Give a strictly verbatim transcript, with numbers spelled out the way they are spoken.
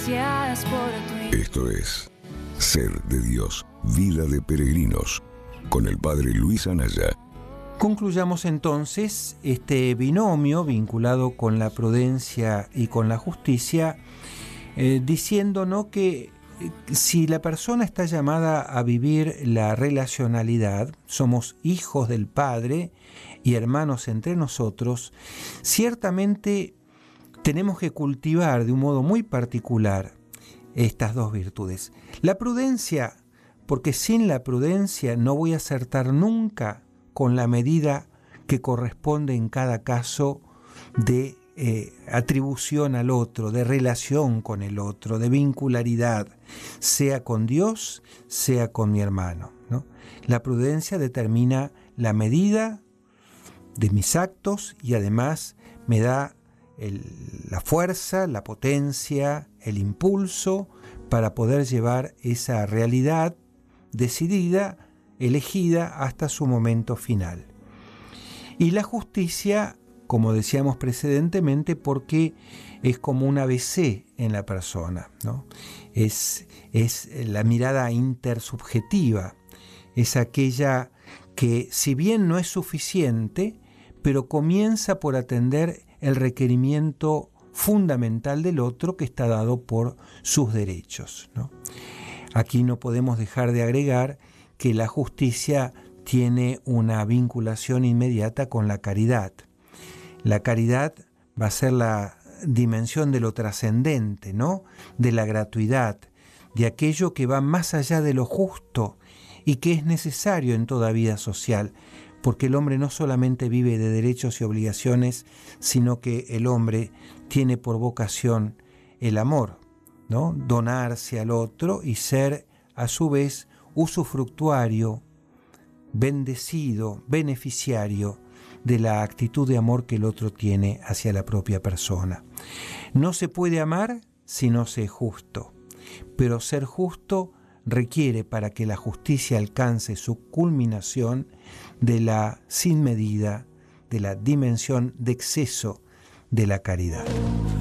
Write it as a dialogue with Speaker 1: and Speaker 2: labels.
Speaker 1: Gracias por tu...
Speaker 2: Esto es Ser de Dios, Vida de Peregrinos, con el Padre Luis Anaya.
Speaker 3: Concluyamos entonces este binomio vinculado con la prudencia y con la justicia, eh, diciéndonos que eh, si la persona está llamada a vivir la relacionalidad, somos hijos del Padre y hermanos entre nosotros, ciertamente tenemos que cultivar de un modo muy particular estas dos virtudes. La prudencia, porque sin la prudencia no voy a acertar nunca con la medida que corresponde en cada caso de eh, atribución al otro, de relación con el otro, de vincularidad, sea con Dios, sea con mi hermano, ¿no? La prudencia determina la medida de mis actos y además me da el, la fuerza, la potencia, el impulso para poder llevar esa realidad decidida, elegida hasta su momento final. Y la justicia, como decíamos precedentemente, porque es como un A B C en la persona, ¿no? Es, es la mirada intersubjetiva, es aquella que, si bien no es suficiente, pero comienza por atender el requerimiento fundamental del otro que está dado por sus derechos, ¿no? Aquí no podemos dejar de agregar que la justicia tiene una vinculación inmediata con la caridad. La caridad va a ser la dimensión de lo trascendente, ¿no? De la gratuidad, de aquello que va más allá de lo justo y que es necesario en toda vida social, porque el hombre no solamente vive de derechos y obligaciones, sino que el hombre tiene por vocación el amor, ¿no? Donarse al otro y ser a su vez usufructuario, bendecido, beneficiario de la actitud de amor que el otro tiene hacia la propia persona. No se puede amar si no se es justo, pero ser justo requiere, para que la justicia alcance su culminación, de la sin medida, de la dimensión de exceso de la caridad.